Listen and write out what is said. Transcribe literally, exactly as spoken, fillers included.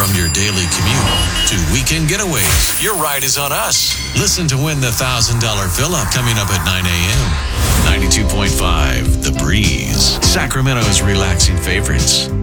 From your daily commute to weekend getaways, your ride is on us. Listen to win the one thousand dollars fill-up coming up at nine a.m. ninety-two point five The Breeze, Sacramento's relaxing favorites.